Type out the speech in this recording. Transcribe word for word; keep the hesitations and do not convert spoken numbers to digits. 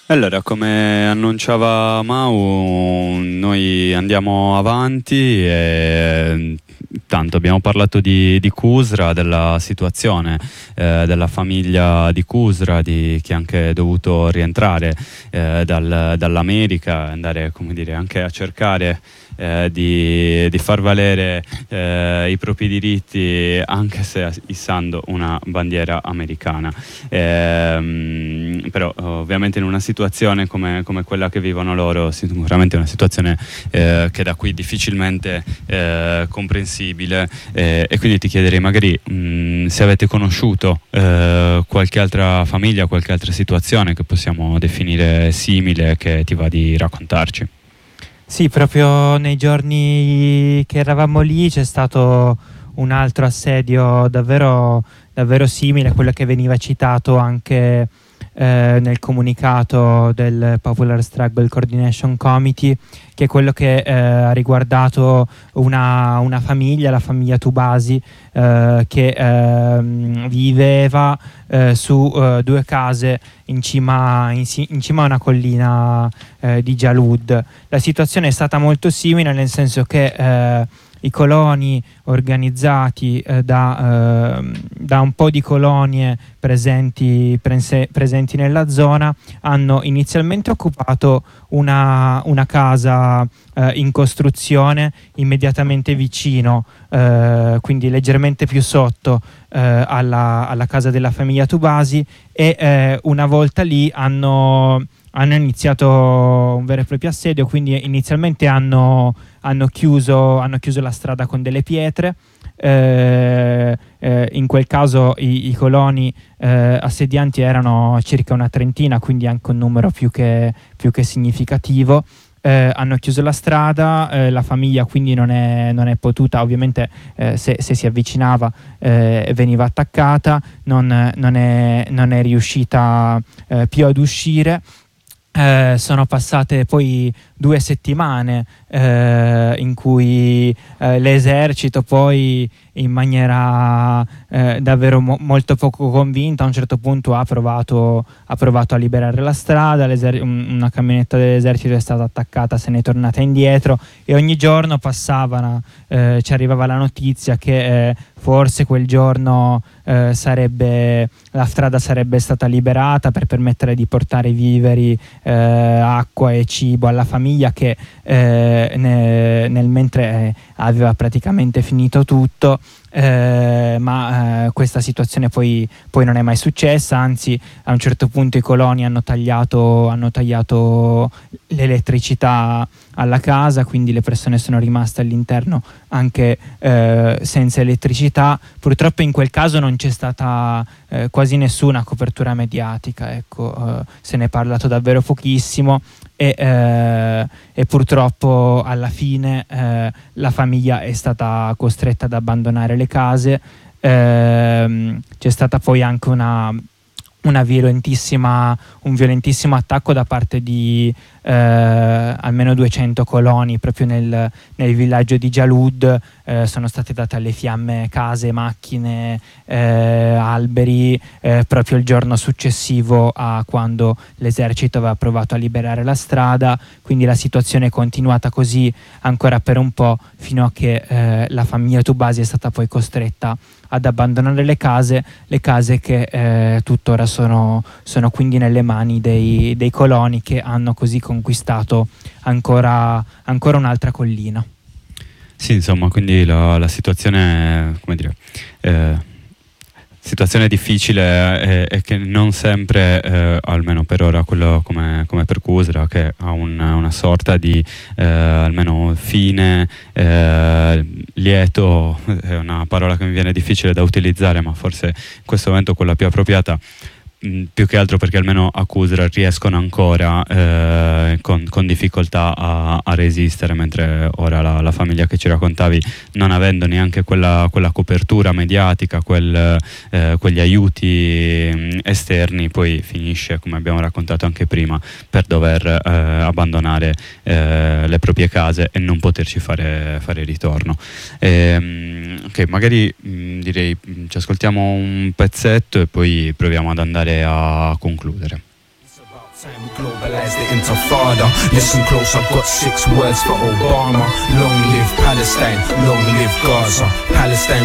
Allora, come annunciava Mau, noi andiamo avanti e tanto abbiamo parlato di, di Kusra, della situazione eh, della famiglia di Kusra, di chi è anche dovuto rientrare eh, dal, dall'America, andare, come dire, anche a cercare Eh, di, di far valere eh, i propri diritti anche se issando una bandiera americana. Eh, però ovviamente in una situazione come, come quella che vivono loro, sicuramente è una situazione eh, che da qui difficilmente eh, comprensibile, eh, e quindi ti chiederei magari mh, se avete conosciuto eh, qualche altra famiglia, qualche altra situazione che possiamo definire simile, che ti va di raccontarci. Sì, proprio nei giorni che eravamo lì c'è stato un altro assedio davvero, davvero simile a quello che veniva citato anche eh, nel comunicato del Popular Struggle Coordination Committee, che è quello che eh, ha riguardato una, una famiglia, la famiglia Tubasi, eh, che eh, viveva eh, su eh, due case in cima, in, in cima a una collina eh, di Jalud. La situazione è stata molto simile, nel senso che eh, i coloni organizzati eh, da, eh, da un po' di colonie presenti, prese, presenti nella zona hanno inizialmente occupato una, una casa eh, in costruzione immediatamente vicino, eh, quindi leggermente più sotto eh, alla, alla casa della famiglia Tubasi, e eh, una volta lì hanno hanno iniziato un vero e proprio assedio. Quindi inizialmente hanno, hanno, chiuso, hanno chiuso la strada con delle pietre. Eh, eh, in quel caso i, i coloni eh, assedianti erano circa una trentina, quindi anche un numero più che, più che significativo. Eh, hanno chiuso la strada, eh, la famiglia quindi non è, non è potuta, ovviamente eh, se, se si avvicinava eh, veniva attaccata, non, non, è, non è riuscita eh, più ad uscire. Eh, sono passate poi due settimane eh, in cui eh, l'esercito poi in maniera eh, davvero mo- molto poco convinta a un certo punto ha provato, ha provato a liberare la strada. Un- una camionetta dell'esercito è stata attaccata, se n'è tornata indietro, e ogni giorno passavano, eh, ci arrivava la notizia che eh, forse quel giorno eh, sarebbe, la strada sarebbe stata liberata per permettere di portare viveri, eh, acqua e cibo alla famiglia che eh, ne, nel mentre eh, aveva praticamente finito tutto. Eh, ma eh, questa situazione poi, poi non è mai successa, anzi a un certo punto i coloni hanno tagliato, hanno tagliato l'elettricità alla casa, quindi le persone sono rimaste all'interno anche eh, senza elettricità. Purtroppo in quel caso non c'è stata eh, quasi nessuna copertura mediatica, ecco, eh, se ne è parlato davvero pochissimo. E, eh, e purtroppo alla fine eh, la famiglia è stata costretta ad abbandonare le case. Eh, c'è stata poi anche una, una violentissima, un violentissimo attacco da parte di eh, almeno duecento coloni proprio nel, nel villaggio di Jalud. Eh, sono state date alle fiamme case, macchine, eh, alberi, eh, proprio il giorno successivo a quando l'esercito aveva provato a liberare la strada. Quindi la situazione è continuata così ancora per un po', fino a che eh, la famiglia Tubasi è stata poi costretta ad abbandonare le case, le case che eh, tuttora sono, sono quindi nelle mani dei, dei coloni, che hanno così conquistato ancora, ancora un'altra collina. Sì, insomma, quindi la, la situazione, come dire, eh, situazione difficile e che non sempre, eh, almeno per ora, quello come, come per Kusra, che ha un, una sorta di eh, almeno fine eh, lieto, è una parola che mi viene difficile da utilizzare, ma forse in questo momento quella più appropriata. Più che altro perché almeno a Kusra riescono ancora eh, con, con difficoltà a, a resistere, mentre ora la, la famiglia che ci raccontavi, non avendo neanche quella, quella copertura mediatica, quel, eh, quegli aiuti mh, esterni, poi finisce, come abbiamo raccontato anche prima, per dover eh, abbandonare eh, le proprie case e non poterci fare, fare ritorno. E, ok, magari mh, direi mh, ci ascoltiamo un pezzetto e poi proviamo ad andare a concludere. Globalize the intifada. Listen close, I've got six words for Obama. Long live Palestine, long live Gaza. Palestine